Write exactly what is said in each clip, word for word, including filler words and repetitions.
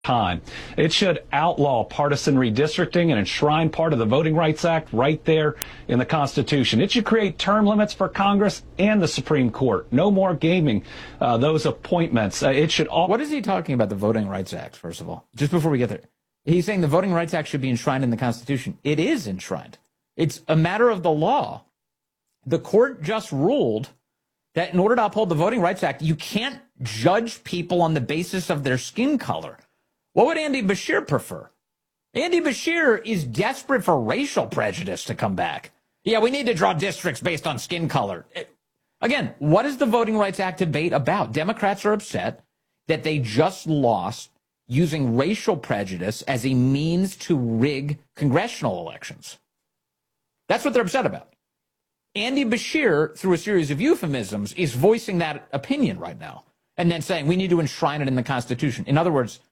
time. It should outlaw partisan redistricting and enshrine part of the Voting Rights Act right there in the Constitution. It should create term limits for Congress and the Supreme Court. No more gaming uh, those appointments. Uh, it should all. What is he talking about, the Voting Rights Act, first of all? Just before we get there. He's saying the Voting Rights Act should be enshrined in the Constitution. It is enshrined. It's a matter of the law. The court just ruled that in order to uphold the Voting Rights Act, you can't judge people on the basis of their skin color. What would Andy Beshear prefer? Andy Beshear is desperate for racial prejudice to come back. Yeah, we need to draw districts based on skin color. Again, what is the Voting Rights Act debate about? Democrats are upset that they just lost using racial prejudice as a means to rig congressional elections. That's what they're upset about. Andy Beshear, through a series of euphemisms, is voicing that opinion right now and then saying we need to enshrine it in the Constitution. In other words,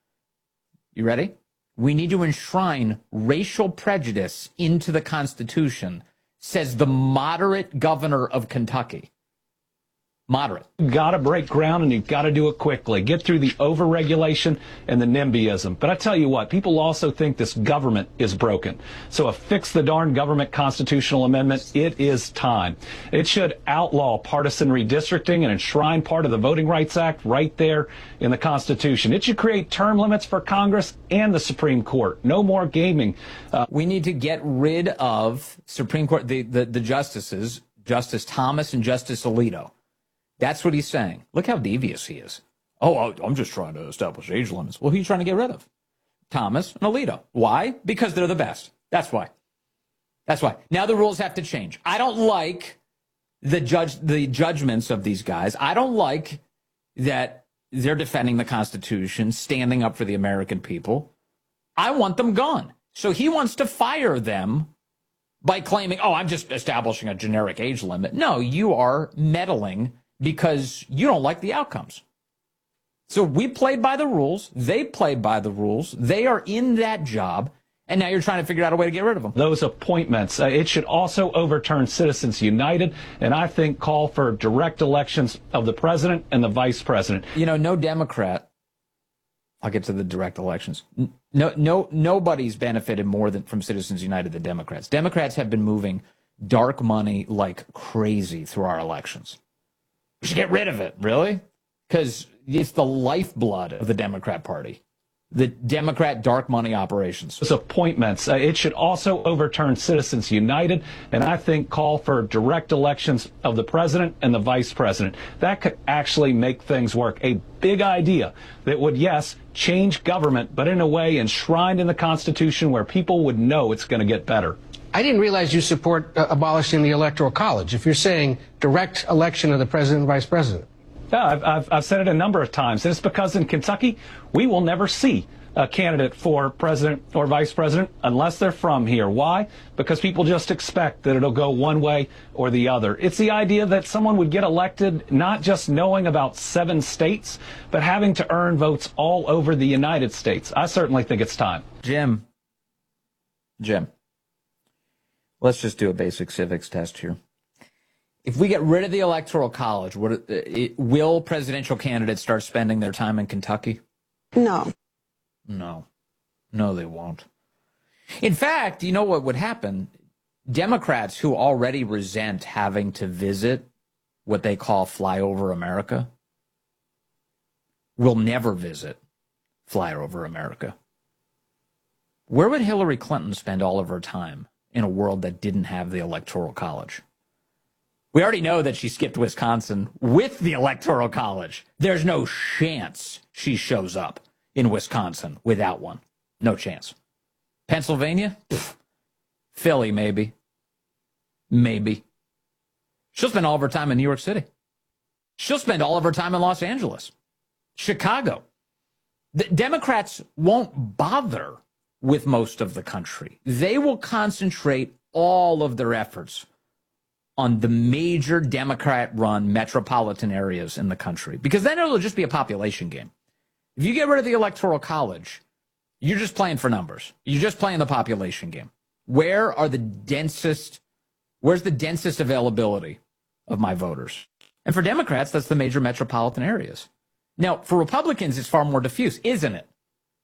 you ready? We need to enshrine racial prejudice into the Constitution, says the moderate governor of Kentucky. Moderate. You've got to break ground, and you've got to do it quickly. Get through the overregulation and the NIMBYism. But I tell you what, people also think this government is broken. So a fix the darn government constitutional amendment, it is time. It should outlaw partisan redistricting and enshrine part of the Voting Rights Act right there in the Constitution. It should create term limits for Congress and the Supreme Court. No more gaming. Uh, we need to get rid of Supreme Court, the, the, the justices, Justice Thomas and Justice Alito. That's what he's saying. Look how devious he is. Oh, I'm just trying to establish age limits. Well, who are you trying to get rid of? Thomas and Alito. Why? Because they're the best. That's why. That's why. Now the rules have to change. I don't like the judge, the judgments of these guys. I don't like that they're defending the Constitution, standing up for the American people. I want them gone. So he wants to fire them by claiming, oh, I'm just establishing a generic age limit. No, you are meddling because you don't like the outcomes. So we played by the rules. They played by the rules. They are in that job. And now you're trying to figure out a way to get rid of them. Those appointments. Uh, it should also overturn Citizens United, and I think call for direct elections of the president and the vice president. You know, no Democrat, I'll get to the direct elections. No, no, nobody's benefited more than from Citizens United than Democrats. Democrats have been moving dark money like crazy through our elections. We should get rid of it, really? Because it's the lifeblood of the Democrat Party. The Democrat dark money operations. Those appointments. Uh, it should also overturn Citizens United, and I think call for direct elections of the president and the vice president. That could actually make things work. A big idea that would, yes, change government, but in a way enshrined in the Constitution where people would know it's going to get better. I didn't realize you support uh, abolishing the Electoral College. If you're saying direct election of the president and vice president. Yeah, I've, I've, I've said it a number of times. And it's because in Kentucky, we will never see a candidate for president or vice president unless they're from here. Why? Because people just expect that it'll go one way or the other. It's the idea that someone would get elected not just knowing about seven states, but having to earn votes all over the United States. I certainly think it's time. Jim. Jim. Let's just do a basic civics test here. If we get rid of the Electoral College, would it, will presidential candidates start spending their time in Kentucky? No. No. No, they won't. In fact, you know what would happen? Democrats who already resent having to visit what they call Flyover America will never visit Flyover America. Where would Hillary Clinton spend all of her time in a world that didn't have the Electoral College? We already know that she skipped Wisconsin with the Electoral College. There's no chance she shows up in Wisconsin without one. No chance. Pennsylvania? Pfft. Philly, maybe. Maybe. She'll spend all of her time in New York City. She'll spend all of her time in Los Angeles. Chicago. The Democrats won't bother with most of the country. They will concentrate all of their efforts on the major Democrat-run metropolitan areas in the country, because then it'll just be a population game. If you get rid of the Electoral College, you're just playing for numbers. You're just playing the population game. Where are the densest, where's the densest availability of my voters? And for Democrats, that's the major metropolitan areas. Now, for Republicans, it's far more diffuse, isn't it?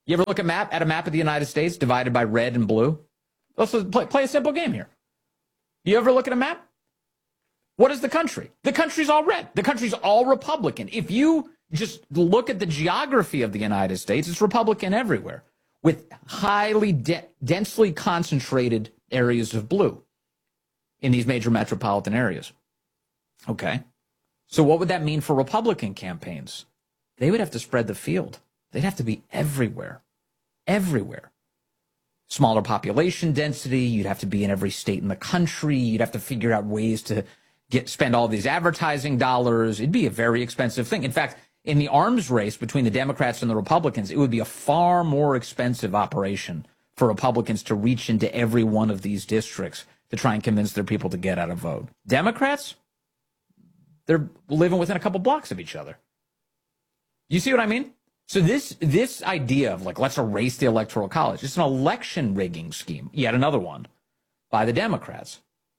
You ever look at map at a map of the United States divided by red and blue? Let's play, play a simple game here. You ever look at a map? What is the country? The country's all red. The country's all Republican. If you just look at the geography of the United States, it's Republican everywhere, with highly de- densely concentrated areas of blue in these major metropolitan areas. Okay. So what would that mean for Republican campaigns? They would have to spread the field. They'd have to be everywhere, everywhere. Smaller population density. You'd have to be in every state in the country. You'd have to figure out ways to get spend all these advertising dollars. It'd be a very expensive thing. In fact, in the arms race between the Democrats and the Republicans, it would be a far more expensive operation for Republicans to reach into every one of these districts to try and convince their people to get out a vote. Democrats, they're living within a couple blocks of each other. You see what I mean? So this this idea of like, let's erase the Electoral College, it's an election rigging scheme, yet another one, by the Democrats.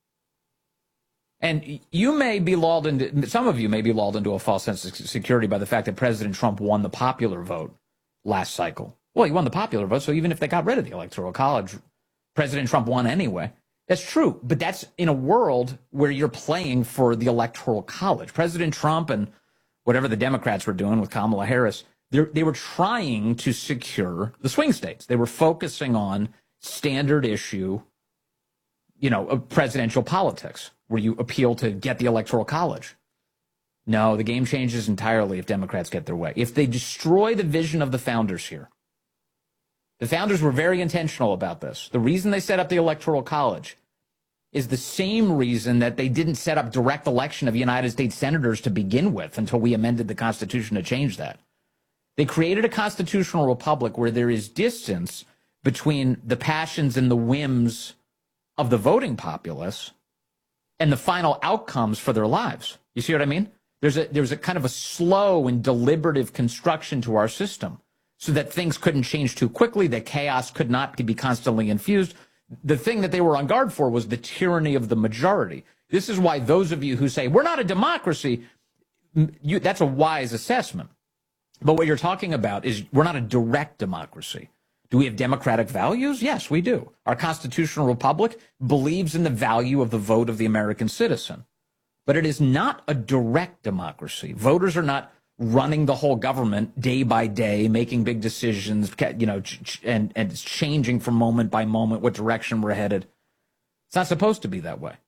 And you may be lulled into, some of you may be lulled into a false sense of security by the fact that President Trump won the popular vote last cycle. Well, he won the popular vote, so even if they got rid of the Electoral College, President Trump won anyway. That's true, but that's in a world where you're playing for the Electoral College. President Trump and whatever the Democrats were doing with Kamala Harris, they were trying to secure the swing states. They were focusing on standard issue, you know, of presidential politics, where you appeal to get the Electoral College. No, the game changes entirely if Democrats get their way. If they destroy the vision of the founders here, the founders were very intentional about this. The reason they set up the Electoral College is the same reason that they didn't set up direct election of United States senators to begin with until we amended the Constitution to change that. They created a constitutional republic where there is distance between the passions and the whims of the voting populace and the final outcomes for their lives. You see what I mean? There's a there's a kind of a slow and deliberative construction to our system so that things couldn't change too quickly, that chaos could not be constantly infused. The thing that they were on guard for was the tyranny of the majority. This is why those of you who say, we're not a democracy, you, that's a wise assessment. But what you're talking about is we're not a direct democracy. Do we have democratic values? Yes, we do. Our constitutional republic believes in the value of the vote of the American citizen. But it is not a direct democracy. Voters are not running the whole government day by day, making big decisions, you know, and, and it's changing from moment by moment what direction we're headed. It's not supposed to be that way.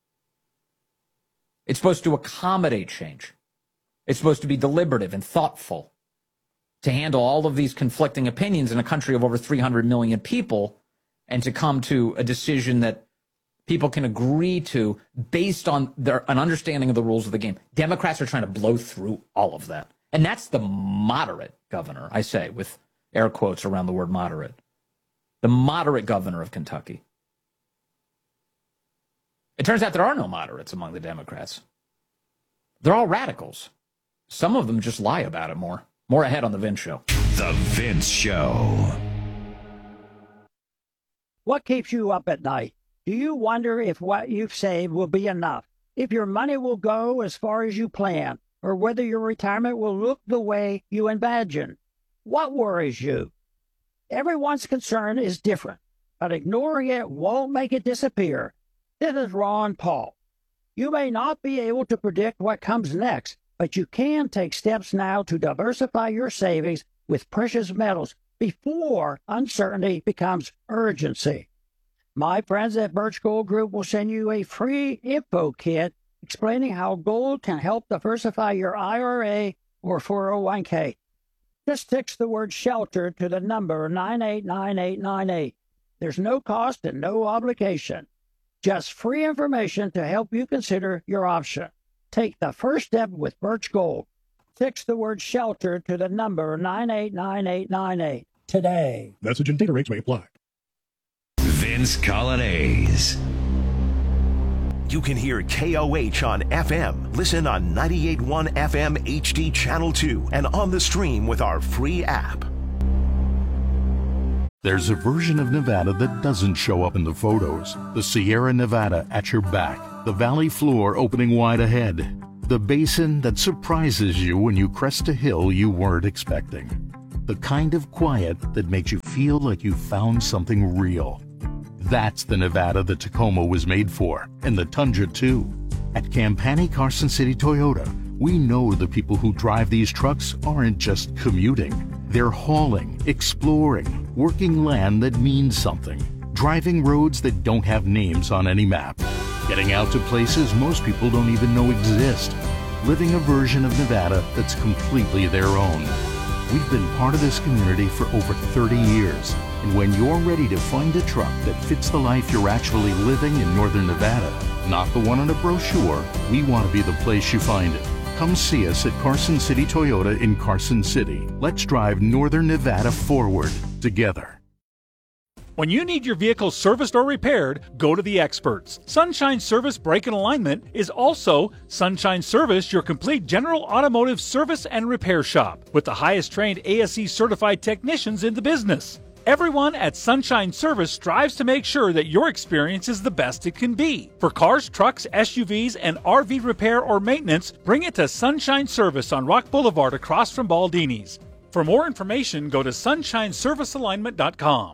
It's supposed to accommodate change. It's supposed to be deliberative and thoughtful to handle all of these conflicting opinions in a country of over three hundred million people and to come to a decision that people can agree to based on their, an understanding of the rules of the game. Democrats are trying to blow through all of that. And that's the moderate governor, I say, with air quotes around the word moderate. The moderate governor of Kentucky. It turns out there are no moderates among the Democrats. They're all radicals. Some of them just lie about it more. More ahead on The Vince Show. The Vince Show. What keeps you up at night? Do you wonder if what you've saved will be enough? If your money will go as far as you plan? Or whether your retirement will look the way you imagine? What worries you? Everyone's concern is different, but ignoring it won't make it disappear. This is Ron Paul. You may not be able to predict what comes next, but you can take steps now to diversify your savings with precious metals before uncertainty becomes urgency. My friends at Birch Gold Group will send you a free info kit explaining how gold can help diversify your I R A or four oh one k. Just text the word SHELTER to the number nine eight nine eight nine eight. There's no cost and no obligation. Just free information to help you consider your option. Take the first step with Birch Gold. Text the word SHELTER to the number nine eight nine eight nine eight today. Message and data rates may apply. Vince Coglianese. You can hear K O H on F M. Listen on ninety-eight point one F M H D Channel two and on the stream with our free app. There's a version of Nevada that doesn't show up in the photos. The Sierra Nevada at your back. The valley floor opening wide ahead. The basin that surprises you when you crest a hill you weren't expecting. The kind of quiet that makes you feel like you found something real. That's the Nevada the Tacoma was made for, and the Tundra too. At Campani Carson City Toyota, we know the people who drive these trucks aren't just commuting. They're hauling, exploring, working land that means something, driving roads that don't have names on any map, getting out to places most people don't even know exist, living a version of Nevada that's completely their own. We've been part of this community for over thirty years, and when you're ready to find a truck that fits the life you're actually living in Northern Nevada, not the one on a brochure, we want to be the place you find it. Come see us at Carson City Toyota in Carson City. Let's drive Northern Nevada forward together. When you need your vehicle serviced or repaired, go to the experts. Sunshine Service Brake and Alignment is also Sunshine Service, your complete general automotive service and repair shop, with the highest trained A S E certified technicians in the business. Everyone at Sunshine Service strives to make sure that your experience is the best it can be. For cars, trucks, S U Vs, and R V repair or maintenance, bring it to Sunshine Service on Rock Boulevard across from Baldini's. For more information, go to sunshine service alignment dot com.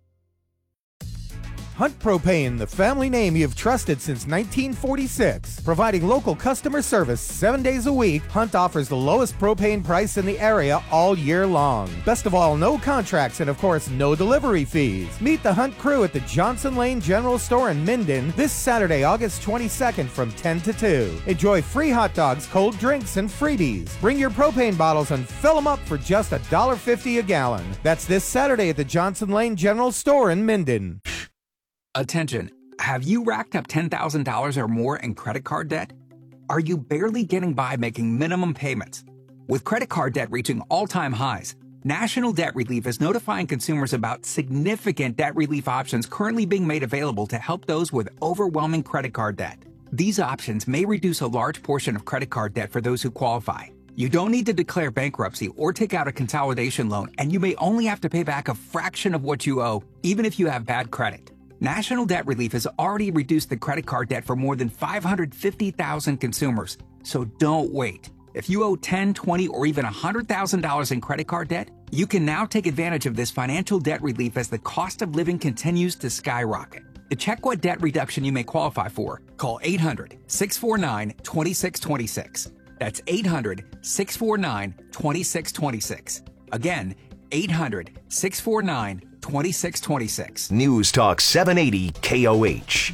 Hunt Propane, the family name you've trusted since nineteen forty-six. Providing local customer service seven days a week, Hunt offers the lowest propane price in the area all year long. Best of all, no contracts and of course no delivery fees. Meet the Hunt crew at the Johnson Lane General Store in Minden this Saturday, August twenty-second from ten to two. Enjoy free hot dogs, cold drinks, and freebies. Bring your propane bottles and fill them up for just one dollar fifty a gallon. That's this Saturday at the Johnson Lane General Store in Minden. Attention, have you racked up ten thousand dollars or more in credit card debt? Are you barely getting by making minimum payments? With credit card debt reaching all-time highs, National Debt Relief is notifying consumers about significant debt relief options currently being made available to help those with overwhelming credit card debt. These options may reduce a large portion of credit card debt for those who qualify. You don't need to declare bankruptcy or take out a consolidation loan, and you may only have to pay back a fraction of what you owe, even if you have bad credit. National Debt Relief has already reduced the credit card debt for more than five hundred fifty thousand consumers, so don't wait. If you owe ten, twenty, or even one hundred thousand dollars in credit card debt, you can now take advantage of this financial debt relief as the cost of living continues to skyrocket. To check what debt reduction you may qualify for, call eight hundred, six four nine, two six two six. That's eight hundred, six four nine, two six two six. Again, eight hundred, six four nine, two six two six. News Talk seven eighty K O H.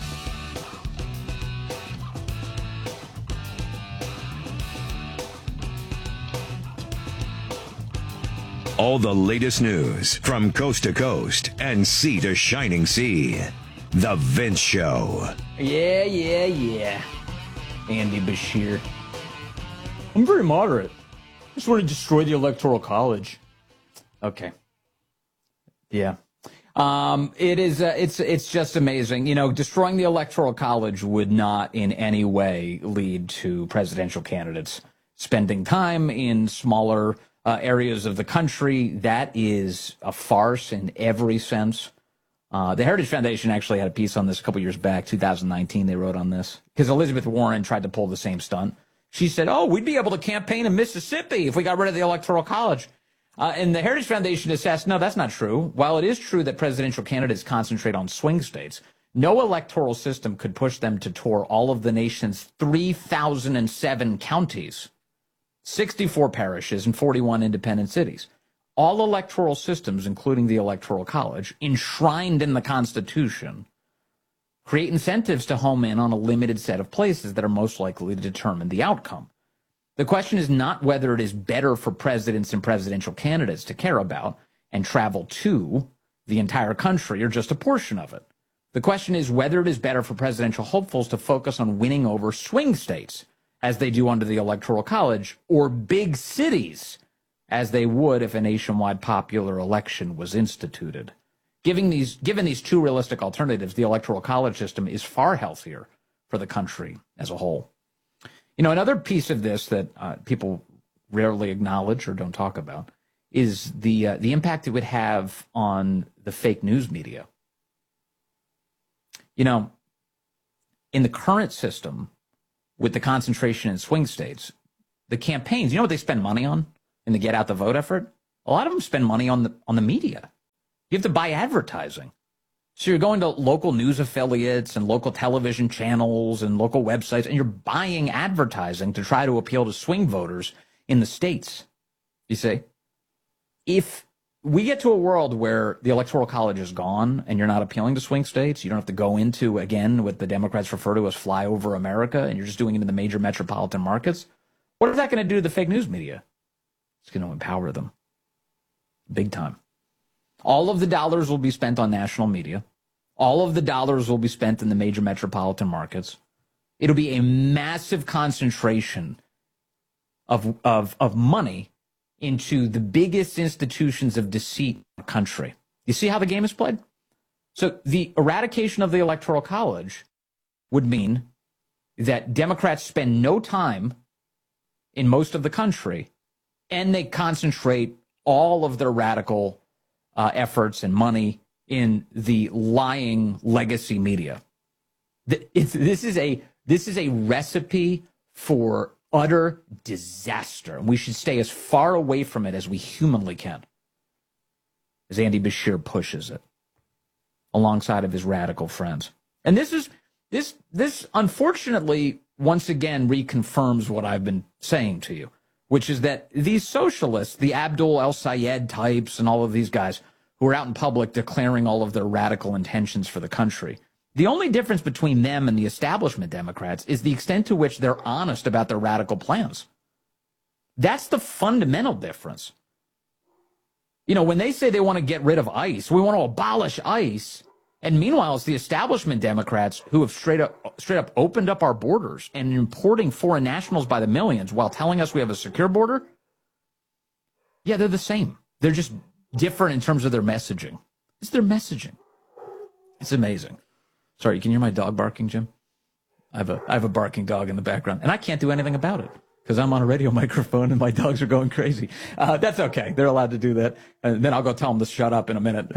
All the latest news from coast to coast and sea to shining sea. The Vince Show. Yeah, yeah, yeah. Andy Bashir. I'm very moderate. I just want to destroy the Electoral College. Okay. Yeah. Um, it is, uh, it's, it's just amazing. You know, destroying the Electoral College would not in any way lead to presidential candidates spending time in smaller uh, areas of the country. That is a farce in every sense. Uh, the Heritage Foundation actually had a piece on this a couple years back, two thousand nineteen, they wrote on this, because Elizabeth Warren tried to pull the same stunt. She said, oh, we'd be able to campaign in Mississippi if we got rid of the Electoral College. Uh, and the Heritage Foundation assessed, no, that's not true. While it is true that presidential candidates concentrate on swing states, no electoral system could push them to tour all of the nation's three thousand seven counties, sixty-four parishes, and forty-one independent cities. All electoral systems, including the Electoral College, enshrined in the Constitution, create incentives to home in on a limited set of places that are most likely to determine the outcome. The question is not whether it is better for presidents and presidential candidates to care about and travel to the entire country or just a portion of it. The question is whether it is better for presidential hopefuls to focus on winning over swing states, as they do under the Electoral College, or big cities, as they would if a nationwide popular election was instituted. Given these, given these two realistic alternatives, the Electoral College system is far healthier for the country as a whole. You know, another piece of this that uh, people rarely acknowledge or don't talk about is the uh, the impact it would have on the fake news media. You know, in the current system, with the concentration in swing states, the campaigns, you know what they spend money on in the get out the vote effort? A lot of them spend money on the on the media. You have to buy advertising. So you're going to local news affiliates and local television channels and local websites, and you're buying advertising to try to appeal to swing voters in the states. You see? If we get to a world where the Electoral College is gone and you're not appealing to swing states, you don't have to go into, again, what the Democrats refer to as flyover America, and you're just doing it in the major metropolitan markets, what is that going to do to the fake news media? It's going to empower them. Big time. All of the dollars will be spent on national media. All of the dollars will be spent in the major metropolitan markets. It'll be a massive concentration of, of, of money into the biggest institutions of deceit in the country. You see how the game is played? So the eradication of the Electoral College would mean that Democrats spend no time in most of the country, and they concentrate all of their radical uh, efforts and money in the lying legacy media. It's, this is a this is a recipe for utter disaster, and we should stay as far away from it as we humanly can, as Andy Beshear pushes it alongside of his radical friends. And this is this this unfortunately once again reconfirms what I've been saying to you, which is that these socialists, the Abdul El-Sayed types and all of these guys who are out in public declaring all of their radical intentions for the country, the only difference between them and the establishment Democrats is the extent to which they're honest about their radical plans. That's the fundamental difference. You know, when they say they want to get rid of ICE, we want to abolish ICE, and meanwhile it's the establishment Democrats who have straight up straight up opened up our borders and importing foreign nationals by the millions while telling us we have a secure border. Yeah, they're the same. They're just different in terms of their messaging. It's their messaging. It's amazing. Sorry, you can hear my dog barking, Jim? I have a I have a barking dog in the background, and I can't do anything about it because I'm on a radio microphone and my dogs are going crazy. Uh, that's okay. They're allowed to do that. And then I'll go tell them to shut up in a minute.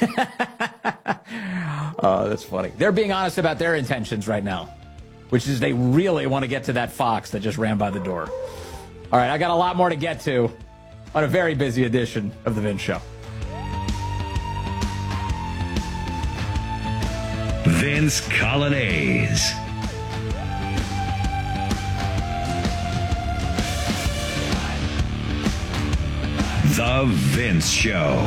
Oh, that's funny. They're being honest about their intentions right now, which is they really want to get to that fox that just ran by the door. All right, I got a lot more to get to on a very busy edition of The Vince Show. Vince Coglianese. The Vince Show.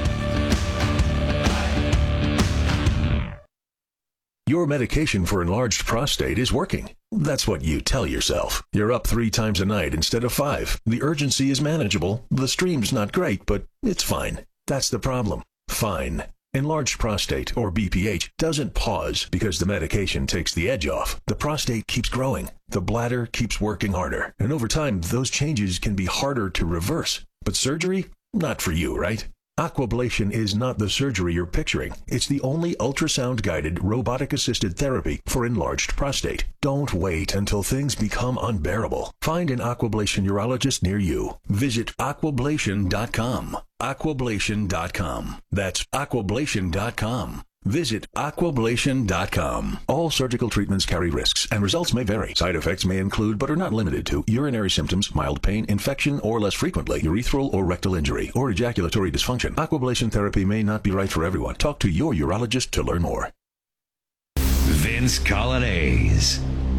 Your medication for enlarged prostate is working. That's what you tell yourself. You're up three times a night instead of five. The urgency is manageable. The stream's not great, but it's fine. That's the problem. Fine. Enlarged prostate, or B P H, doesn't pause because the medication takes the edge off. The prostate keeps growing. The bladder keeps working harder. And over time, those changes can be harder to reverse. But surgery? Not for you, right? Aquablation is not the surgery you're picturing. It's the only ultrasound-guided, robotic-assisted therapy for enlarged prostate. Don't wait until things become unbearable. Find an Aquablation urologist near you. Visit aquablation dot com. aquablation dot com. That's aquablation dot com. Visit aquablation dot com. All surgical treatments carry risks, and results may vary. Side effects may include, but are not limited to, urinary symptoms, mild pain, infection, or less frequently, urethral or rectal injury, or ejaculatory dysfunction. Aquablation therapy may not be right for everyone. Talk to your urologist to learn more. Vince Coglianese.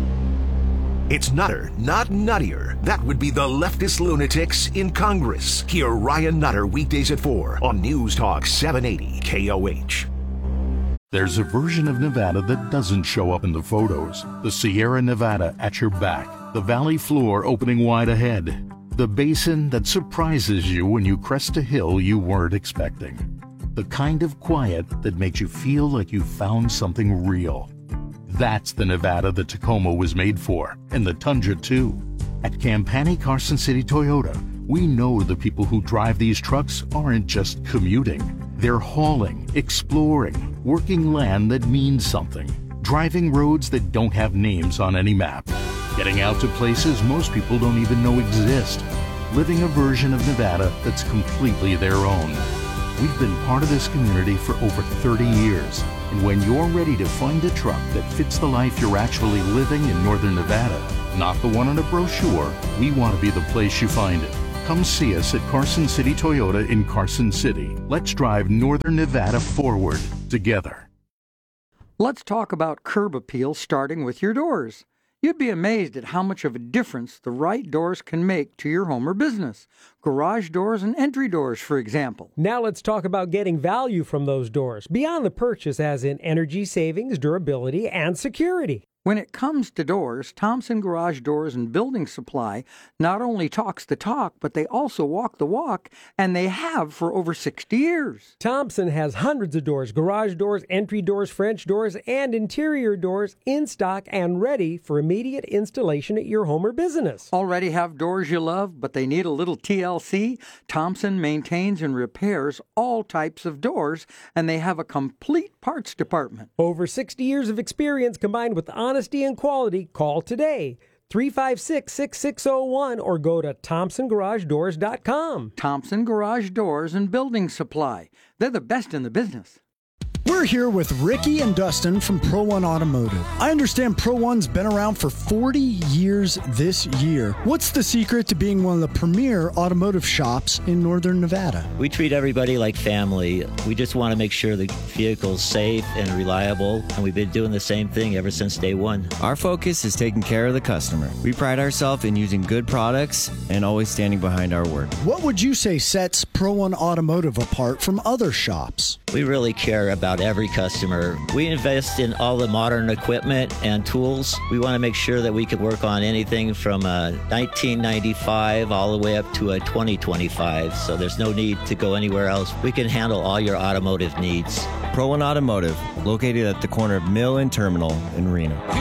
It's Nutter, not nuttier. That would be the leftist lunatics in Congress. Hear Ryan Nutter weekdays at four on News Talk seven eighty K O H. There's a version of Nevada that doesn't show up in the photos. The Sierra Nevada at your back. The valley floor opening wide ahead. The basin that surprises you when you crest a hill you weren't expecting. The kind of quiet that makes you feel like you found something real. That's the Nevada the Tacoma was made for, and the Tundra too. At Campani Carson City Toyota, we know the people who drive these trucks aren't just commuting. They're hauling, exploring, working land that means something, driving roads that don't have names on any map, getting out to places most people don't even know exist, living a version of Nevada that's completely their own. We've been part of this community for over thirty years, and when you're ready to find a truck that fits the life you're actually living in Northern Nevada, not the one on a brochure, we want to be the place you find it. Come see us at Carson City Toyota in Carson City. Let's drive Northern Nevada forward together. Let's talk about curb appeal, starting with your doors. You'd be amazed at how much of a difference the right doors can make to your home or business. Garage doors and entry doors, for example. Now let's talk about getting value from those doors, beyond the purchase as in energy savings, durability, and security. When it comes to doors, Thompson Garage Doors and Building Supply not only talks the talk, but they also walk the walk, and they have for over sixty years. Thompson has hundreds of doors, garage doors, entry doors, French doors, and interior doors in stock and ready for immediate installation at your home or business. Already have doors you love, but they need a little T L C? Thompson maintains and repairs all types of doors, and they have a complete parts department. Over sixty years of experience combined with honesty and quality. Call today, three five six, six six zero one, or go to thompson garage doors dot com. Thompson Garage Doors and Building Supply. They're the best in the business. We're here with Ricky and Dustin from Pro One Automotive. I understand Pro One's been around for forty years this year. What's the secret to being one of the premier automotive shops in Northern Nevada? We treat everybody like family. We just want to make sure the vehicle's safe and reliable, and we've been doing the same thing ever since day one. Our focus is taking care of the customer. We pride ourselves in using good products and always standing behind our work. What would you say sets Pro One Automotive apart from other shops? We really care about every customer. We invest in all the modern equipment and tools. We want to make sure that we can work on anything from a nineteen ninety-five all the way up to a twenty twenty-five, so there's no need to go anywhere else. We can handle all your automotive needs. Pro One Automotive, located at the corner of Mill and Terminal in Reno.